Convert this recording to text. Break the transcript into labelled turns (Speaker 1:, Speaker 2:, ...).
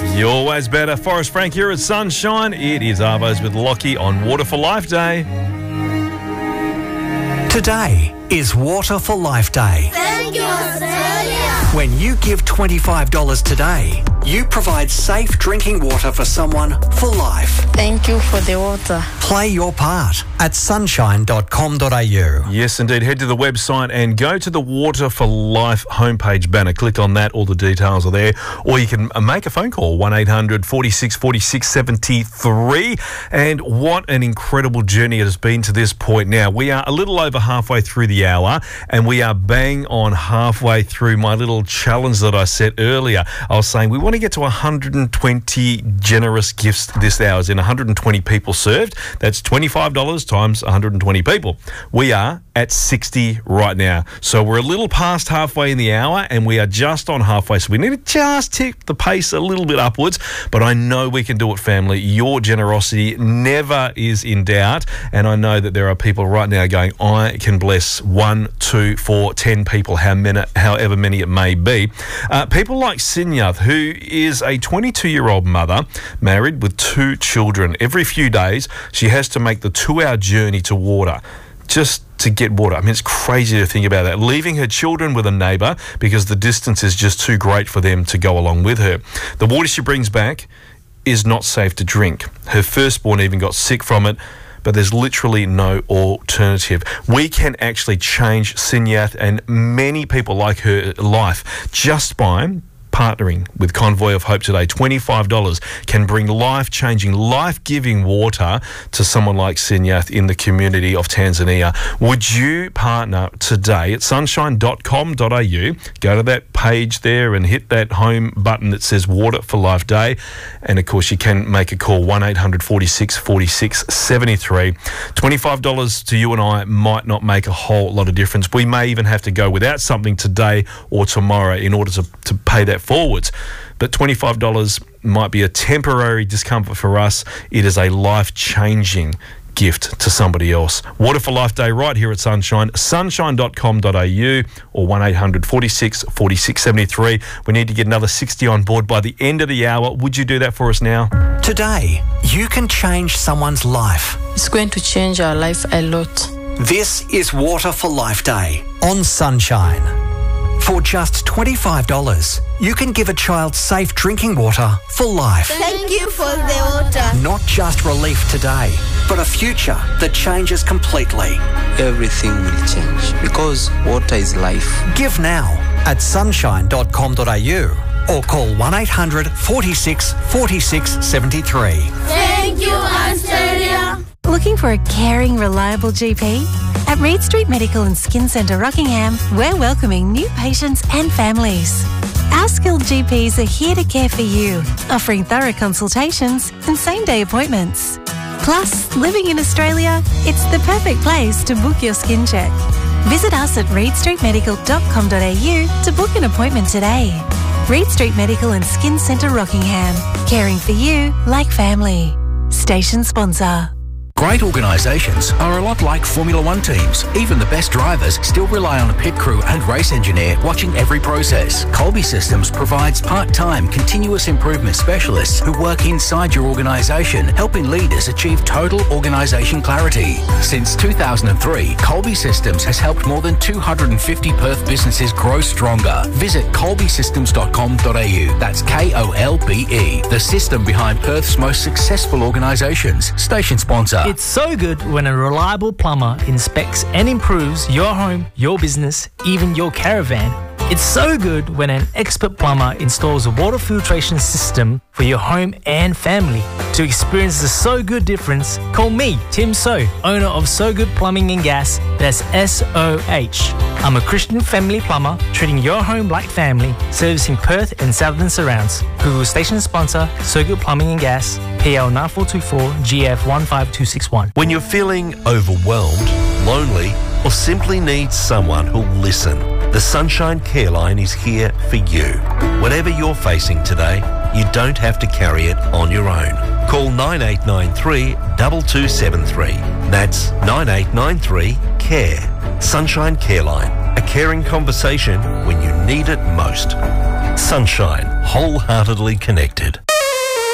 Speaker 1: You're always better. Forrest Frank here at Sunshine. It is Arvos with Lockie on Water for Life Day.
Speaker 2: Today is Water for Life Day.
Speaker 3: Thank you, Australia.
Speaker 2: When you give $25 today, you provide safe drinking water for someone for life.
Speaker 4: Thank you for the water.
Speaker 2: Play your part at sunshine.com.au.
Speaker 1: Yes, indeed. Head to the website and go to the Water for Life homepage banner. Click on that. All the details are there. Or you can make a phone call, 1800 46 46 73. And what an incredible journey it has been to this point now. We are a little over halfway through the hour, and we are bang on halfway through my little challenge that I set earlier. I was saying we want to get to 120 generous gifts this hour, in 120 people served. That's $25 times 120 people. We are at 60 right now. So we're a little past halfway in the hour, and we are just on halfway. So we need to just tip the pace a little bit upwards, but I know we can do it, family. Your generosity never is in doubt, and I know that there are people right now going, I can bless 1, 2, 4, 10 people, however many it may be. People like Sinyath, who is a 22-year-old mother, married with 2 children. Every few days, she has to make the 2-hour journey to water just to get water. I mean, it's crazy to think about that. Leaving her children with a neighbour because the distance is just too great for them to go along with her. The water she brings back is not safe to drink. Her firstborn even got sick from it, but there's literally no alternative. We can actually change Sinyath and many people like her life just by partnering with Convoy of Hope today. $25 can bring life-changing, life-giving water to someone like Sinyath in the community of Tanzania. Would you partner today at sunshine.com.au? Go to that page there and hit that home button that says Water for Life Day. And, of course, you can make a call, 1800 46 46 73. $25 to you and I might not make a whole lot of difference. We may even have to go without something today or tomorrow in order to pay that forwards. But $25 might be a temporary discomfort for us. It is a life-changing gift to somebody else. Water for Life Day right here at Sunshine, sunshine.com.au or 1800 46 46 73. We need to get another 60 on board by the end of the hour. Would you do that for us now?
Speaker 2: Today, you can change someone's life.
Speaker 4: It's going to change our life a lot.
Speaker 2: This is Water for Life Day on Sunshine. For just $25, you can give a child safe drinking water for life.
Speaker 3: Thank you for the water.
Speaker 2: Not just relief today, but a future that changes completely.
Speaker 5: Everything will change because water is life.
Speaker 2: Give now at sunshine.com.au or call 1800 46 46 73.
Speaker 3: Thank you, Australia.
Speaker 6: Looking for a caring, reliable GP? At Reed Street Medical and Skin Centre Rockingham, we're welcoming new patients and families. Our skilled GPs are here to care for you, offering thorough consultations and same-day appointments. Plus, living in Australia, it's the perfect place to book your skin check. Visit us at reedstreetmedical.com.au to book an appointment today. Reed Street Medical and Skin Centre Rockingham, caring for you like family. Station sponsor.
Speaker 7: Great organisations are a lot like Formula One teams. Even the best drivers still rely on a pit crew and race engineer watching every process. Colby Systems provides part-time continuous improvement specialists who work inside your organisation, helping leaders achieve total organisation clarity. Since 2003, Colby Systems has helped more than 250 Perth businesses grow stronger. Visit colbysystems.com.au. That's KOLBE, the system behind Perth's most successful organisations. Station sponsor.
Speaker 8: It's so good when a reliable plumber inspects and improves your home, your business, even your caravan. It's so good when an expert plumber installs a water filtration system for your home and family. To experience the So Good difference, call me, Tim So, owner of So Good Plumbing and Gas. That's SOH. I'm a Christian family plumber, treating your home like family, servicing Perth and southern surrounds. Google station sponsor, So Good Plumbing and Gas, PL 9424 GF 15261.
Speaker 9: When you're feeling overwhelmed, lonely, or simply need someone who'll listen, the Sunshine Care Line is here for you. Whatever you're facing today, you don't have to carry it on your own. Call 9893 2273. That's 9893 CARE. Sunshine Care Line. A caring conversation when you need it most. Sunshine. Wholeheartedly connected.